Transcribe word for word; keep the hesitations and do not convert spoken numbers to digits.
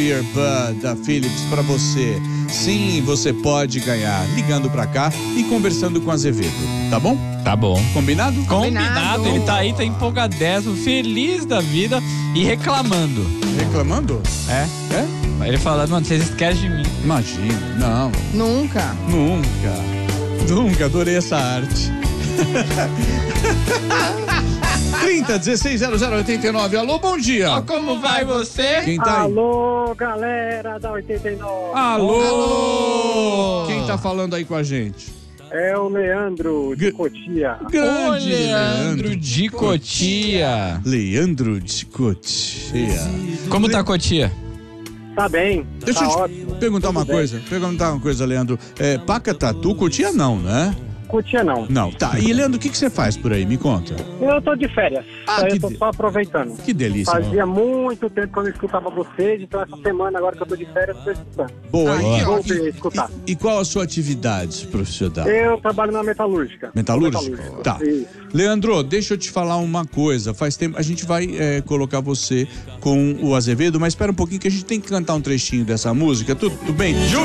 Earbud da Philips para você. Sim, você pode ganhar ligando pra cá e conversando com Azevedo, tá bom? Tá bom. Combinado? Combinado. Ele tá aí, tá empolgadésimo, feliz da vida e reclamando. Reclamando? É? É? Ele falando, mano, vocês esquecem de mim. Imagina, não. Nunca. Nunca. Nunca, adorei essa arte. trinta, dezesseis, zero zero, oitenta e nove. Alô, bom dia. Ó, como vai você? Quem tá aí? Alô, galera da oitenta e nove. Alô. Alô. Quem tá falando aí com a gente? É o Leandro de Gr- Cotia. Ô, Grande Leandro de Cotia. Leandro de Cotia. Como tá a Cotia? Tá bem, Deixa tá eu te ótimo. perguntar Tudo uma bem. coisa. Perguntar uma coisa, Leandro. É, Paca Tatu, Cotia não, né? Cotia não. Não, tá. E, Leandro, o que, que você faz por aí? Me conta. Eu tô de férias. Ah, Aí que eu tô de- só aproveitando. Que delícia. Fazia muito tempo que eu não escutava vocês, então essa semana agora que eu tô de férias eu tô escutando. Boa. Ai, E, que Voltei a e- escutar. e qual a sua atividade profissional? Eu trabalho na metalúrgica. Metalúrgica? Tá. Isso. Leandro, deixa eu te falar uma coisa. Faz tempo, a gente vai é, colocar você com o Azevedo, mas espera um pouquinho que a gente tem que cantar um trechinho dessa música. Tudo, tudo bem?